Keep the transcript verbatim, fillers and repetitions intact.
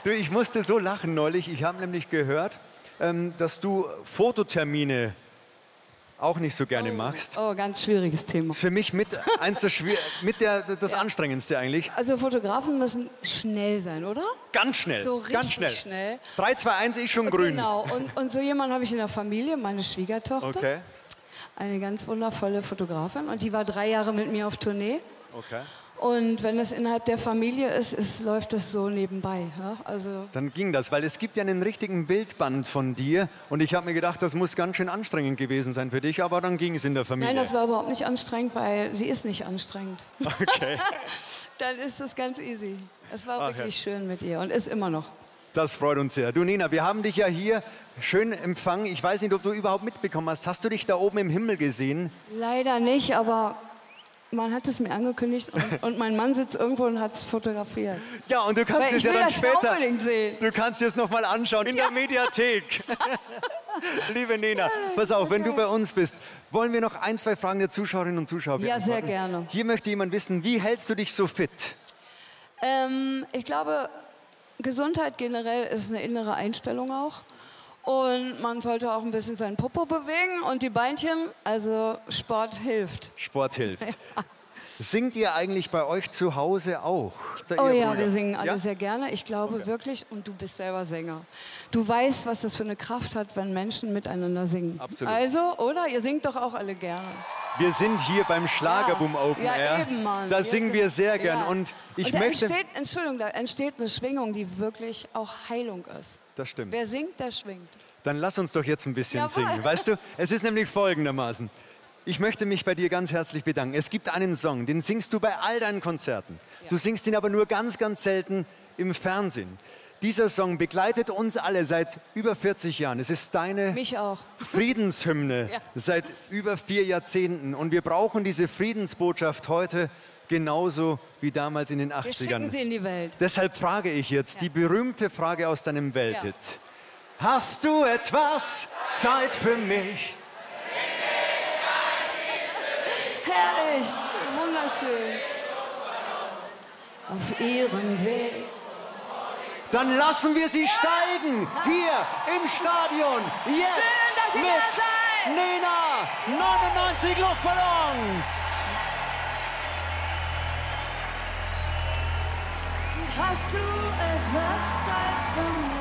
Du, ich musste so lachen neulich. Ich habe nämlich gehört, ähm, dass du Fototermine auch nicht so gerne oh, machst. Oh, ganz schwieriges Thema. Das ist für mich mit eins der Schwier mit der, das ja. Anstrengendste eigentlich. Also Fotografen müssen schnell sein, oder? Ganz schnell. So richtig ganz schnell. schnell. drei, zwei, eins ist schon grün. Genau. Und, und so jemanden habe ich in der Familie, meine Schwiegertochter. Okay. Eine ganz wundervolle Fotografin. Und die war drei Jahre mit mir auf Tournee. Okay. Und wenn es innerhalb der Familie ist, ist läuft das so nebenbei. Ja? Also Dann ging das, weil es gibt ja einen richtigen Bildband von dir. Und ich habe mir gedacht, das muss ganz schön anstrengend gewesen sein für dich, aber dann ging es in der Familie. Nein, das war überhaupt nicht anstrengend, weil sie ist nicht anstrengend. Okay. Dann ist das ganz easy. Es war Ach, wirklich ja. schön mit ihr und ist immer noch. Das freut uns sehr. Du Nena, wir haben dich ja hier schön empfangen. Ich weiß nicht, ob du überhaupt mitbekommen hast. Hast du dich da oben im Himmel gesehen? Leider nicht, aber man hat es mir angekündigt und, und mein Mann sitzt irgendwo und hat es fotografiert. Ja, und du kannst Weil es ich ja will dann das ja später. unbedingt sehen. Du kannst es noch mal anschauen in Ja. der Mediathek. Liebe Nena, pass auf, wenn du bei uns bist, wollen wir noch ein, zwei Fragen der Zuschauerinnen und Zuschauer Ja, beantworten? sehr gerne. Hier möchte jemand wissen, wie hältst du dich so fit? Ähm, ich glaube, Gesundheit generell ist eine innere Einstellung auch. Und man sollte auch ein bisschen seinen Popo bewegen und die Beinchen. Also Sport hilft. Sport hilft. Singt ihr eigentlich bei euch zu Hause auch? Oh ihr ja, Brüder? wir singen alle Ja? sehr gerne. Ich glaube Okay. wirklich, und du bist selber Sänger. Du weißt, was das für eine Kraft hat, wenn Menschen miteinander singen. Absolut. Also, oder? Ihr singt doch auch alle gerne. Wir sind hier beim Schlagerboom Ja. Open Ja, Air. eben, Mann. Da Ja, singen wir sehr gern. ja. Und ich und da möchte. entsteht, Entschuldigung, da entsteht eine Schwingung, die wirklich auch Heilung ist. Das stimmt. Wer singt, der schwingt. Dann lass uns doch jetzt ein bisschen Jawohl. singen. Weißt du, es ist nämlich folgendermaßen. Ich möchte mich bei dir ganz herzlich bedanken. Es gibt einen Song, den singst du bei all deinen Konzerten. Ja. Du singst ihn aber nur ganz, ganz selten im Fernsehen. Dieser Song begleitet uns alle seit über vierzig Jahren. Es ist deine Mich auch. Friedenshymne Ja. seit über vier Jahrzehnten. Und wir brauchen diese Friedensbotschaft heute genauso wie damals in den Wir achtzigern. schicken sie in die Welt. Deshalb frage ich jetzt Ja. die berühmte Frage aus deinem Welthit. Hast du etwas Zeit für mich? Herrlich, wunderschön. Auf ihrem Weg. Dann lassen wir sie steigen, hier im Stadion, jetzt Schön, dass ihr mit da seid. Nena, neunundneunzig Luftballons. Hast du etwas Zeit für mich?